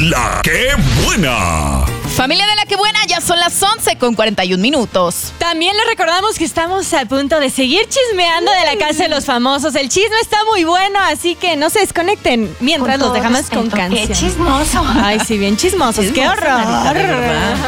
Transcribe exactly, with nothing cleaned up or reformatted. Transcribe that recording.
La que buena. Familia de La que buena, ya son las once con cuarenta y un minutos. También les recordamos que estamos a punto de seguir chismeando de la casa de los famosos. El chisme está muy bueno, así que no se desconecten mientras los dejamos con canción. Qué chismoso. Ay, sí, bien chismosos. Chismoso, Qué horror. Marita, de verdad.